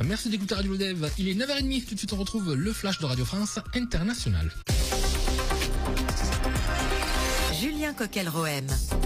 Merci d'écouter Radio Dev. Il est 9h30. Tout de suite, on retrouve le flash de Radio France International. Julien Coquel-Rohem.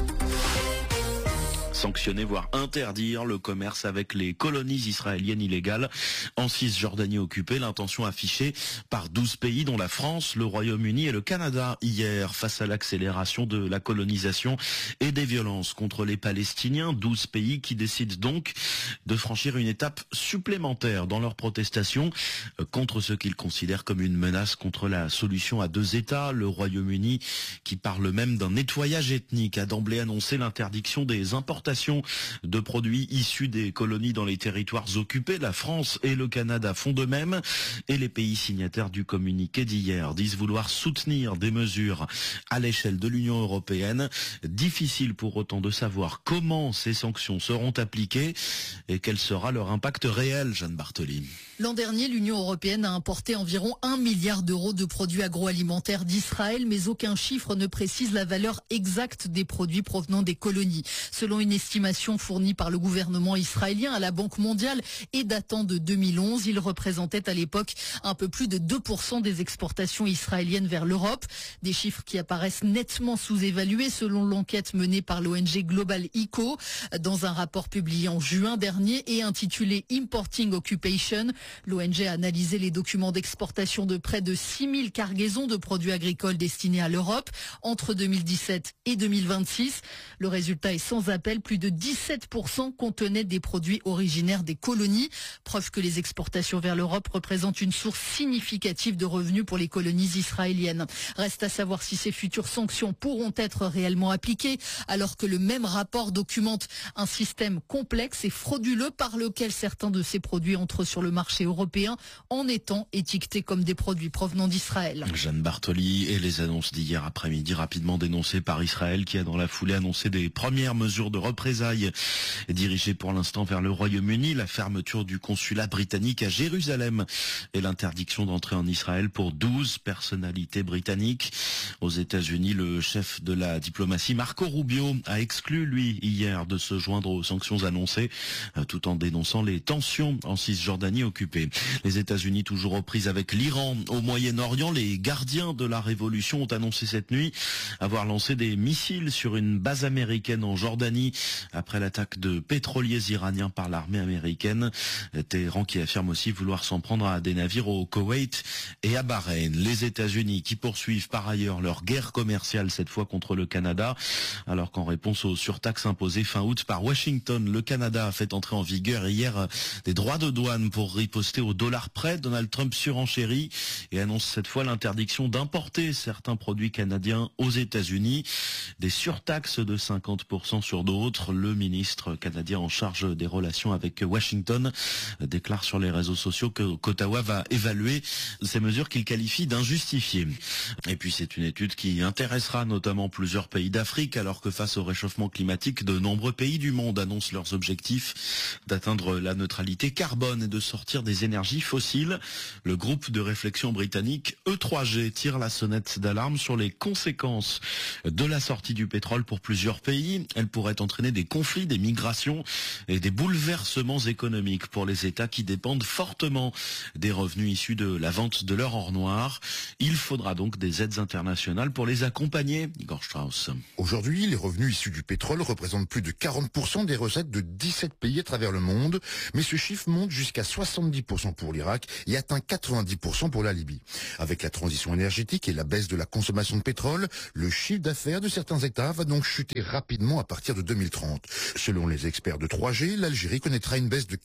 Sanctionner, voire interdire le commerce avec les colonies israéliennes illégales en Cisjordanie occupée. L'intention affichée par 12 pays dont la France, le Royaume-Uni et le Canada hier face à l'accélération de la colonisation et des violences contre les Palestiniens. 12 pays qui décident donc de franchir une étape supplémentaire dans leur protestation contre ce qu'ils considèrent comme une menace contre la solution à deux États. Le Royaume-Uni, qui parle même d'un nettoyage ethnique, a d'emblée annoncé l'interdiction des importations de produits issus des colonies dans les territoires occupés. La France et le Canada font de même et les pays signataires du communiqué d'hier disent vouloir soutenir des mesures à l'échelle de l'Union européenne. Difficile pour autant de savoir comment ces sanctions seront appliquées et quel sera leur impact réel, Jeanne Bartoli. L'an dernier, l'Union européenne a importé environ 1 milliard d'euros de produits agroalimentaires d'Israël, mais aucun chiffre ne précise la valeur exacte des produits provenant des colonies. Selon une estimation fournie par le gouvernement israélien à la Banque mondiale et datant de 2011, il représentait à l'époque un peu plus de 2% des exportations israéliennes vers l'Europe. Des chiffres qui apparaissent nettement sous-évalués selon l'enquête menée par l'ONG Global Eco dans un rapport publié en juin dernier et intitulé Importing Occupation. L'ONG a analysé les documents d'exportation de près de 6000 cargaisons de produits agricoles destinés à l'Europe entre 2017 et 2026. Le résultat est sans appel, plus de 17% contenaient des produits originaires des colonies. Preuve que les exportations vers l'Europe représentent une source significative de revenus pour les colonies israéliennes. Reste à savoir si ces futures sanctions pourront être réellement appliquées, alors que le même rapport documente un système complexe et frauduleux par lequel certains de ces produits entrent sur le marché européen en étant étiquetés comme des produits provenant d'Israël. Jeanne Bartoli et les annonces d'hier après-midi rapidement dénoncées par Israël qui a dans la foulée annoncé des premières mesures de représailles dirigées pour l'instant vers le Royaume-Uni, la fermeture du consulat britannique à Jérusalem et l'interdiction d'entrer en Israël pour 12 personnalités britanniques. Aux États-Unis, le chef de la diplomatie Marco Rubio a exclu, lui, hier de se joindre aux sanctions annoncées tout en dénonçant les tensions en Cisjordanie occupée. Les États-Unis toujours aux prises avec l'Iran. Au Moyen-Orient, les gardiens de la révolution ont annoncé cette nuit avoir lancé des missiles sur une base américaine en Jordanie après l'attaque de pétroliers iraniens par l'armée américaine. Téhéran qui affirme aussi vouloir s'en prendre à des navires au Koweït et à Bahreïn. Les États-Unis qui poursuivent par ailleurs leur guerre commerciale, cette fois contre le Canada, alors qu'en réponse aux surtaxes imposées fin août par Washington, le Canada a fait entrer en vigueur hier des droits de douane pour riposter au dollar près. Donald Trump surenchérit et annonce cette fois l'interdiction d'importer certains produits canadiens aux États-Unis. Des surtaxes de 50% sur d'autres. Le ministre canadien en charge des relations avec Washington déclare sur les réseaux sociaux qu'Ottawa va évaluer ces mesures qu'il qualifie d'injustifiées. Et puis c'est une étude qui intéressera notamment plusieurs pays d'Afrique, alors que face au réchauffement climatique, de nombreux pays du monde annoncent leurs objectifs d'atteindre la neutralité carbone et de sortir des énergies fossiles. Le groupe de réflexion britannique E3G tire la sonnette d'alarme sur les conséquences de la sortie du pétrole pour plusieurs pays. Elle pourrait entraîner des conflits, des migrations et des bouleversements économiques pour les États qui dépendent fortement des revenus issus de la vente de leur or noir. Il faudra donc des aides internationales pour les accompagner. Igor Strauss. Aujourd'hui, les revenus issus du pétrole représentent plus de 40% des recettes de 17 pays à travers le monde, mais ce chiffre monte jusqu'à 70% pour l'Irak et atteint 90% pour la Libye. Avec la transition énergétique et la baisse de la consommation de pétrole, le chiffre d'affaires de certains États va donc chuter rapidement à partir de 2030. Selon les experts de 3G, l'Algérie connaîtra une baisse de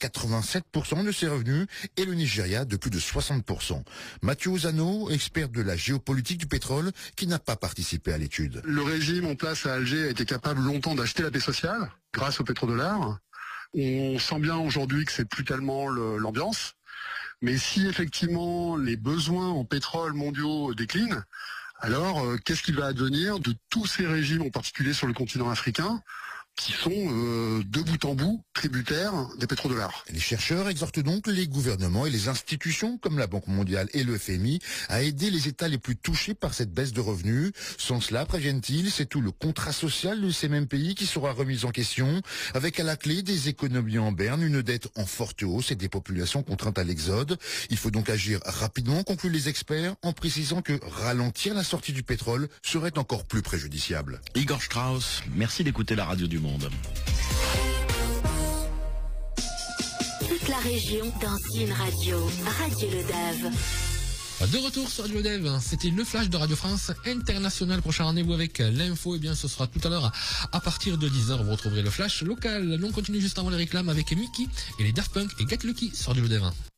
87% de ses revenus et le Nigeria de plus de 60%. Mathieu Ozano, expert de la géopolitique du pétrole, qui n'a pas participé à l'étude. Le régime en place à Alger a été capable longtemps d'acheter la paix sociale grâce au pétrodollar. On sent bien aujourd'hui que c'est plus tellement l'ambiance. Mais si effectivement les besoins en pétrole mondiaux déclinent, alors qu'est-ce qu'il va advenir de tous ces régimes, en particulier sur le continent africain, qui sont de bout en bout tributaires des pétrodollars. Les chercheurs exhortent donc les gouvernements et les institutions comme la Banque mondiale et le FMI à aider les États les plus touchés par cette baisse de revenus. Sans cela, préviennent-ils, c'est tout le contrat social de ces mêmes pays qui sera remis en question, avec à la clé des économies en berne, une dette en forte hausse et des populations contraintes à l'exode. Il faut donc agir rapidement, concluent les experts, en précisant que ralentir la sortie du pétrole serait encore plus préjudiciable. Igor Strauss, merci d'écouter la radio du Monde. Toute la région dans une radio. Radio Le Dave. De retour sur Radio Dev, c'était le flash de Radio France International. Prochain rendez-vous avec l'info, et bien ce sera tout à l'heure à partir de 10h. Vous retrouverez le flash local. Nous on continue juste avant les réclames avec Mickey et les Daft Punk et Get Lucky sur Radio Dev.